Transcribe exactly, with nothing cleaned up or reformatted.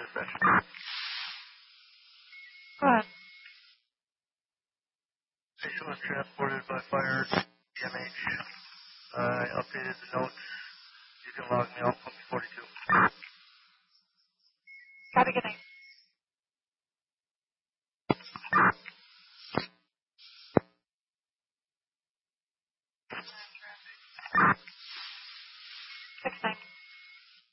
session. What? Patient was transported by fire E M H. Uh, I updated the notes. You can log me out from forty-two.